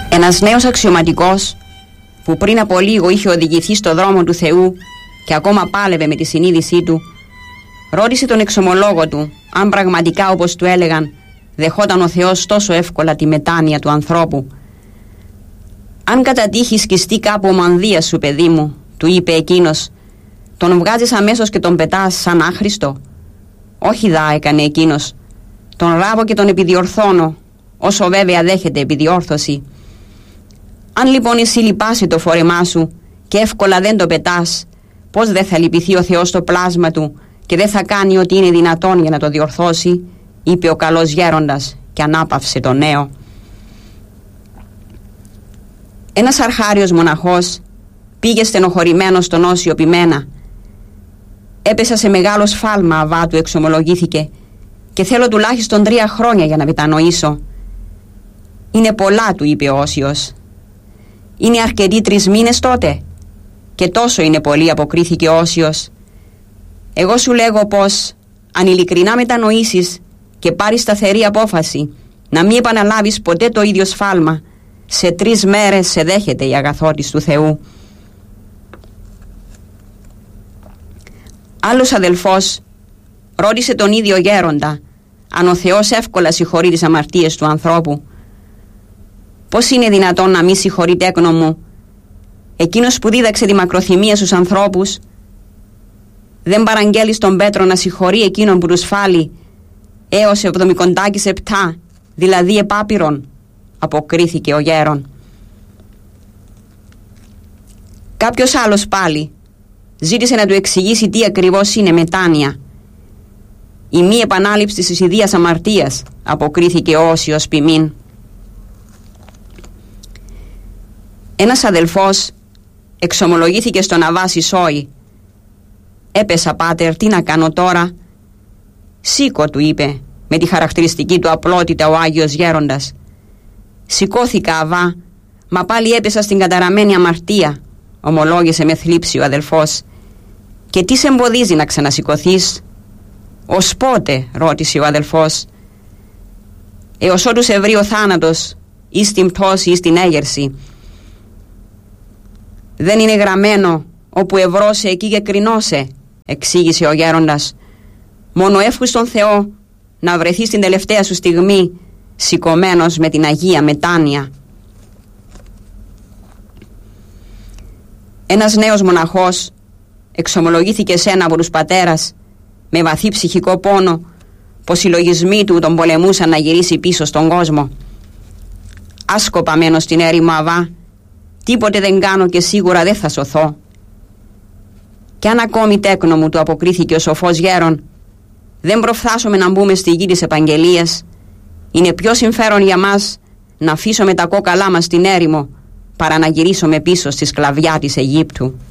Ένας νέος αξιωματικός που πριν από λίγο είχε οδηγηθεί στο δρόμο του Θεού και ακόμα πάλευε με τη συνείδησή του, ρώτησε τον εξομολόγο του αν πραγματικά, όπως του έλεγαν, δεχόταν ο Θεός τόσο εύκολα τη μετάνοια του ανθρώπου. «Αν κατά τύχη σκιστεί κάπου ο μανδύας σου, παιδί μου», του είπε εκείνος, «τον βγάζεις αμέσως και τον πετάς σαν άχρηστο?» «Όχι δα», έκανε εκείνος, «τον ράβω και τον επιδιορθώνω, όσο βέβαια δέχεται επιδιόρθωση». «Αν λοιπόν εσύ λυπάσαι το φόρεμά σου και εύκολα δεν το πετάς, πώς δεν θα λυπηθεί ο Θεός το πλάσμα του και δεν θα κάνει ό,τι είναι δυνατόν για να το διορθώσει?» είπε ο καλός γέροντας και ανάπαυσε το νέο. Ένας αρχάριος μοναχός πήγε στενοχωρημένος στον Όσιο Ποιμένα. «Έπεσα σε μεγάλο σφάλμα, αβά», του εξομολογήθηκε, «και θέλω τουλάχιστον 3 χρόνια για να μετανοήσω». «Είναι πολλά», του είπε ο Όσιος. «Είναι αρκετοί 3 μήνες τότε?» «Και τόσο είναι πολύ», αποκρίθηκε ο Όσιος. «Εγώ σου λέγω πως αν ειλικρινά μετανοήσεις και πάρεις σταθερή απόφαση να μην επαναλάβεις ποτέ το ίδιο σφάλμα, σε 3 μέρες σε δέχεται η αγαθότης του Θεού». Άλλος αδελφός ρώτησε τον ίδιο γέροντα αν ο Θεός εύκολα συγχωρεί τις αμαρτίες του ανθρώπου. «Πώς είναι δυνατόν να μη συγχωρεί, τέκνο μου, εκείνος που δίδαξε τη μακροθυμία στους ανθρώπους? Δεν παραγγέλει στον Πέτρο να συγχωρεί εκείνον που του σφάλει έως 77, δηλαδή επάπειρον?» αποκρίθηκε ο γέρον. Κάποιος άλλος πάλι ζήτησε να του εξηγήσει τι ακριβώς είναι μετάνοια. «Η μη επανάληψη της ιδίας αμαρτίας», αποκρίθηκε ο Όσιος ποιμήν. Ένας αδελφός εξομολογήθηκε στον Αββά Σισόη. «Έπεσα, πάτερ, τι να κάνω τώρα?» «Σήκω», του είπε με τη χαρακτηριστική του απλότητα ο Άγιος Γέροντας. «Σηκώθηκα, Αββά, μα πάλι έπεσα στην καταραμένη αμαρτία», ομολόγησε με θλίψη ο αδελφός. «Και τι σε εμποδίζει να ξανασηκωθείς?» «Ως πότε?» ρώτησε ο αδελφός. «Έως ότου σε βρει ο θάνατος, ή στην πτώση ή στην έγερση». «Δεν είναι γραμμένο όπου ευρώσε εκεί και κρινώσε», εξήγησε ο γέροντας. «Μόνο εύχου στον Θεό να βρεθεί στην τελευταία σου στιγμή σηκωμένος με την Αγία Μετάνοια». Ένας νέος μοναχός εξομολογήθηκε σε ένα από τους πατέρας με βαθύ ψυχικό πόνο πως οι λογισμοί του τον πολεμούσαν να γυρίσει πίσω στον κόσμο. «Άσκοπα μένω στην έρημο, Αββά, τίποτε δεν κάνω και σίγουρα δεν θα σωθώ». «Κι αν ακόμη, τέκνο μου», του αποκρίθηκε ο σοφός γέρον, «δεν προφθάσουμε να μπούμε στη γη της επαγγελίας. Είναι πιο συμφέρον για μας να αφήσουμε τα κόκαλά μας στην έρημο παρά να γυρίσουμε πίσω στη σκλαβιά της Αιγύπτου».